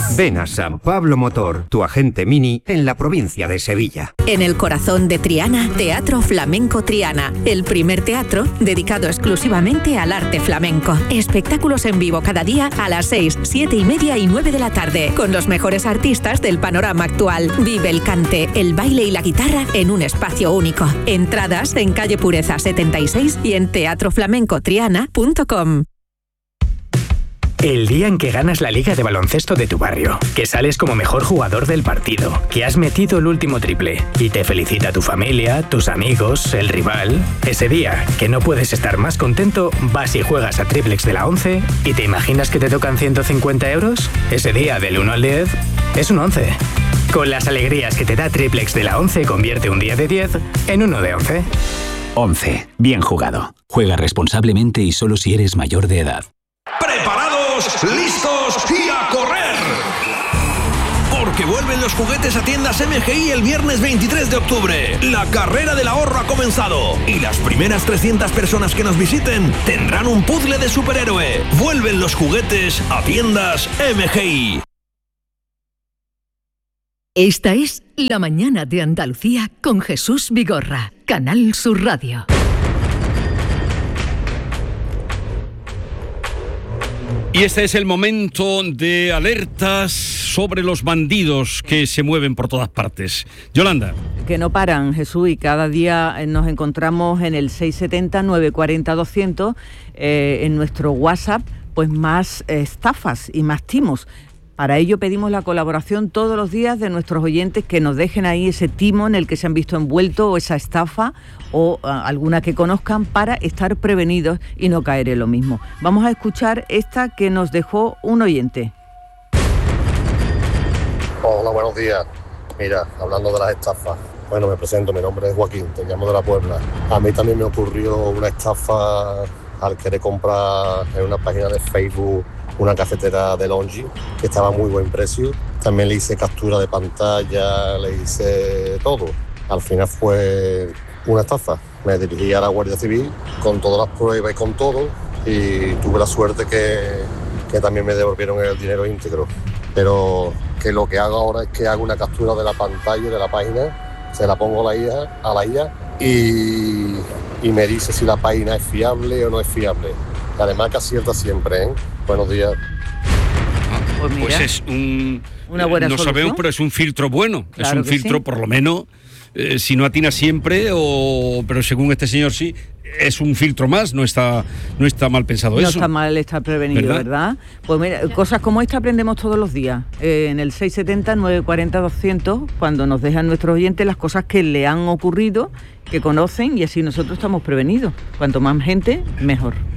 Ven a San Pablo Motor, tu agente Mini en la provincia de Sevilla. En el corazón de Triana, Teatro Flamenco Triana, el primer teatro dedicado exclusivamente al arte flamenco. Espectáculos en vivo cada día a las 6, 7 y media y 9 de la tarde, con los mejores artistas del panorama actual. Vive el cante, el baile y la guitarra en un espacio único. Entradas en calle Pureza 76 y en teatroflamencotriana.com. El día en que ganas la liga de baloncesto de tu barrio, que sales como mejor jugador del partido, que has metido el último triple y te felicita tu familia, tus amigos, el rival. Ese día, que no puedes estar más contento, vas y juegas a Triplex de la 11 y te imaginas que te tocan 150 euros. Ese día, del 1 al 10, es un 11. Con las alegrías que te da Triplex de la 11, convierte un día de 10 en uno de 11. 11. Bien jugado. Juega responsablemente y solo si eres mayor de edad. ¡Preparados, listos y a correr! Porque vuelven los juguetes a tiendas MGI el viernes 23 de octubre. La carrera del ahorro ha comenzado. Y las primeras 300 personas que nos visiten tendrán un puzzle de superhéroe. Vuelven los juguetes a tiendas MGI. Esta es La Mañana de Andalucía con Jesús Vigorra, Canal Sur Radio. Y este es el momento de alertas sobre los bandidos que se mueven por todas partes. Yolanda. Que no paran, Jesús, y cada día nos encontramos en el 670-940-200, en nuestro WhatsApp, pues más estafas y más timos. Para ello pedimos la colaboración todos los días de nuestros oyentes que nos dejen ahí ese timo en el que se han visto envueltos o esa estafa o alguna que conozcan para estar prevenidos y no caer en lo mismo. Vamos a escuchar esta que nos dejó un oyente. Hola, buenos días. Mira, hablando de las estafas. Bueno, me presento, mi nombre es Joaquín, te llamo de La Puebla. A mí también me ocurrió una estafa al querer comprar en una página de Facebook una cafetera de Longi, que estaba a muy buen precio. También le hice captura de pantalla, le hice todo. Al final fue una estafa. Me dirigí a la Guardia Civil con todas las pruebas y con todo, y tuve la suerte que también me devolvieron el dinero íntegro. Pero que lo que hago ahora es que hago una captura de la pantalla de la página, se la pongo a la IA y me dice si la página es fiable o no es fiable. Y además que acierta siempre, ¿eh? Buenos días. Pues mira, pues es una buena no solución. sabemos, pero es un filtro bueno. Claro, es un que filtro, sí. por lo menos, si no atina siempre, pero según este señor sí, es un filtro más. No está mal pensado no eso. No está mal estar prevenido, ¿verdad? Pues mira, cosas como esta aprendemos todos los días. En el 670-940-200, cuando nos dejan nuestros oyentes las cosas que le han ocurrido, que conocen, y así nosotros estamos prevenidos. Cuanto más gente, mejor.